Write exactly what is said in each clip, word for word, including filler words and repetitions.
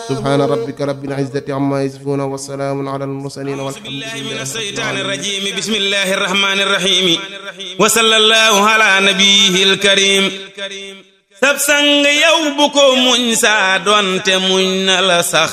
subhaana rabbika rabbil izzati amma yasifuuna wa salaamun ala al mursaliin walhamdulillahi min ash-shaytaani rajiim bismillahi rahmaani rahiim wa sallallahu ala nabiyyil kariim sab sang yow bu ko muñ saa doonte muñ na la sax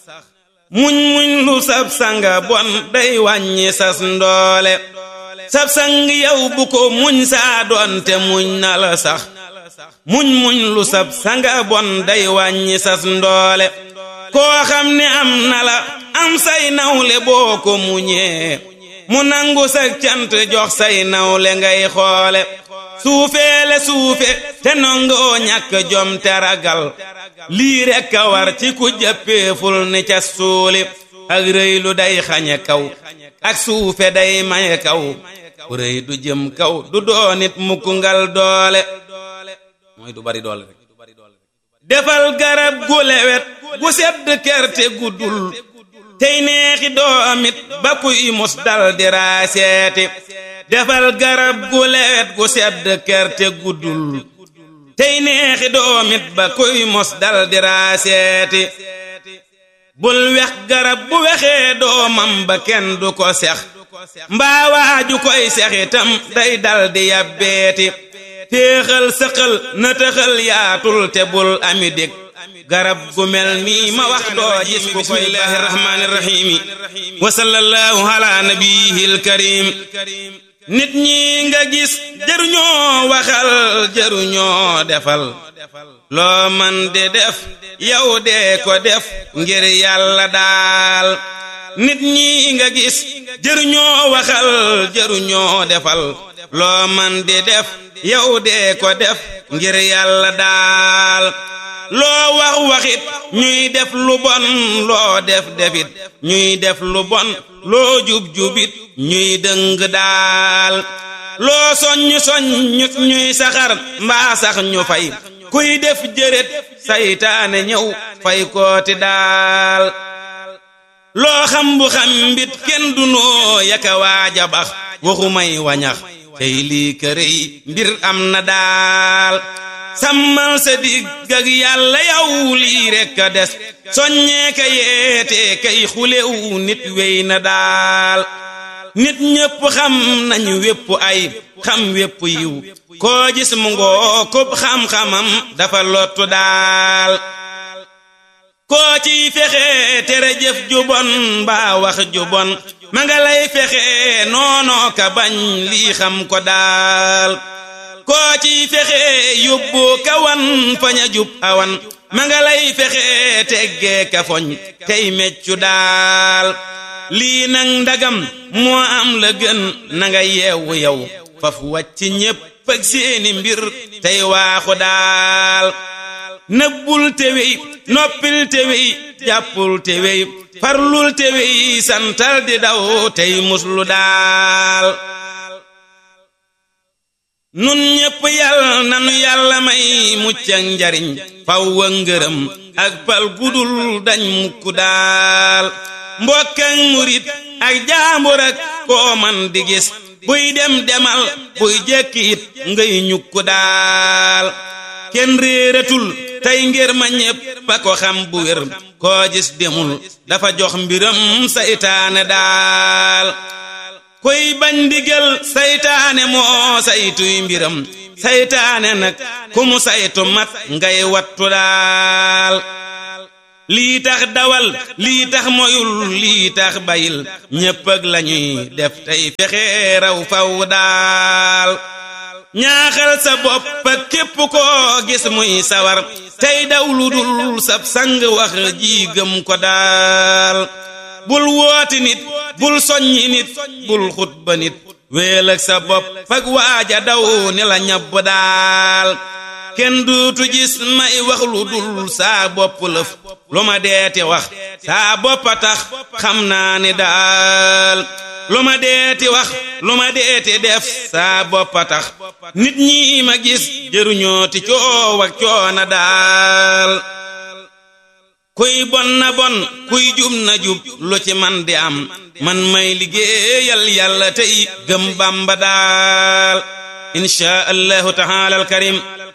muñ muñ lu sab sanga bon day wàññi sas ndoole sab sang yow bu ko muñ saa doonte muñ na la sax muñ muñ lu sab sanga bon day wàññi sas ndoole koo xam ne am na la am say nawle boo ko muñee mu nangu sa cant jox say nawle ngay xoole suufeele suufe te nangoo ñàkk jom te ragal lii rekk a war ci ku jëppeeful ni ca suuli ak rëy lu day xañe kaw ak suufe day maye kaw ku rëy du jëm kaw du doonit mukk ngal doole mooy du bari doole rek defal garab gu lewet gu sedd kerte guddul tey neexi doomit ba kuy mus dal di raaseeti defal garab gu lewet gu sedd kerte guddul tey neexi doomit ba kuy mus dal di raaseeti bul wex garab bu wexee doomam ba kenn du ko sex mbaa waaju koy sexitam day dal di yabbeeti téexal sëqal na tëxal yaatul te bul ami dég garab gu mel nii ma wax doo gis ku koy bismillahi rahmaani rahiim wa sallallahu ala nabiyyil karim nit ñi nga gis jëruñoo waxal jëruñoo defal loo man de def yow dee ko def ngir yàlla daal nit ñi nga gis jëruñoo waxal jëruñoo defal loo man de def yow dee ko def ngir yàlla daal loo wax waxit ñuy def lu bon loo def defit ñuy def lu bon loo jub jubit ñuy dëng daal loo soññ soññut ñuy saxar mbaa sax ñu fay kuy def jërét saytaane ñëw fay kooti daal loo xam bu xam mbit kenn du noo yaka waaja bax waxu may wañax tey lii kërëy mbir am na daal sàmmal sa digg ak yàlla yow lii rekk a des soññee ka yeete kay xulew nit wey na daal nit ñépp xam nañu wépp ay xam wépp yiw koo gis mu ngoo kub xam-xamam dafa lottu daal koo ciy fexe tere jëf ju bon mbaa wax ju bon ma nga lay fexe noonoo ka bañ lii xam ko daal koo ciy fexe yóbbu kawan faña jub awan ma nga lay fexe teggee ka foñ tey meccu daal lii nag ndagam moo am la gën na nga yeewu yow faf wàcc ñépp ak seeni mbir tey waaxu daal nëbbul te wey noppil te wey jàppul te wey farlul te wey santal di daw tey muslu daal nun ñépp yàlla nanu yàlla may mucc ak njariñ faw wa ngërëm ak pal gudul dañ mukk daal mbokk ak murit ak jaambur ak koo man di gis buy dem demal buy jekki it ngay ñukku daal kenn réeratul tey ngir ma ñépp a ko xam bu wér koo gis demul dafa jox mbiram saytaane daal koy bañ ndigal saytaane moo saytuy mbiram saytaane nag ku mu saytu mat ngay wattu daal lii tax dawal lii tax moyul lii tax bayil ñépp ak lañuy def tey fexe raw faw daal ñaaxal sa bopp ak képp koo gis muy sawar tey daw lu dul sab sang wax ji gëm ko daal bul wooti nit bul soññi nit bul xutba nit wéel ak sa bopp ak waaja daw ni la ñabb daal kenn duutu gis may wax lu dul saa bopp lëf lu ma deeti wax saa boppa tax xam naa ni daal lu ma deeti wax lu ma deeti def saa boppa tax nit ñi ma gis jëruñoo ti coow ak coona daal kuy bon na bon kuy jub na jub lu ci man di am man may liggéeyal yàlla tey gëm Bamba daal insha allahu taala al karim